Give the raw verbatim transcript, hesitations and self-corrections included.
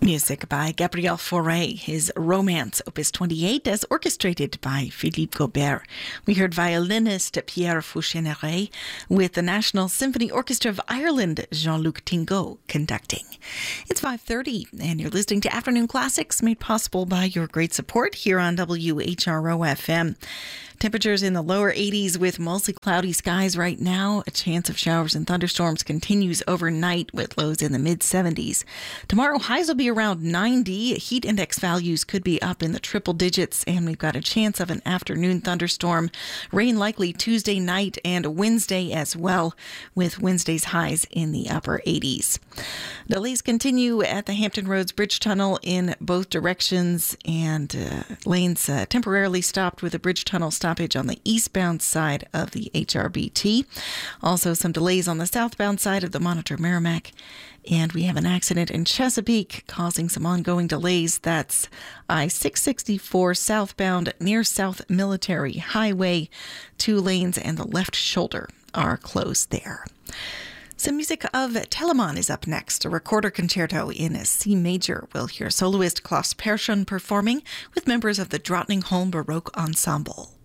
Music by Gabriel Fauré, his Romance, Opus twenty-eight, as orchestrated by Philippe Gaubert. We heard violinist Pierre Fouchéneret with the National Symphony Orchestra of Ireland, Jean-Luc Tingot, conducting. It's five thirty, and you're listening to Afternoon Classics, made possible by your great support here on W H R O F M. Temperatures in the lower eighties with mostly cloudy skies right now. A chance of showers and thunderstorms continues overnight with lows in the mid-seventies. Tomorrow, highs will be around ninety. Heat index values could be up in the triple digits, and we've got a chance of an afternoon thunderstorm. Rain likely Tuesday night and Wednesday as well, with Wednesday's highs in the upper eighties. Delays continue at the Hampton Roads Bridge Tunnel in both directions, and uh, lanes uh, temporarily stopped with a bridge tunnel stoppage on the eastbound side of the H R B T. Also, some delays on the southbound side of the Monitor Merrimack. And we have an accident in Chesapeake causing some ongoing delays. That's I six sixty-four southbound near South Military Highway. Two lanes and the left shoulder are closed there. Some music of Telemann is up next, a recorder concerto in C major. We'll hear soloist Klaus Persson performing with members of the Drottningholm Baroque Ensemble.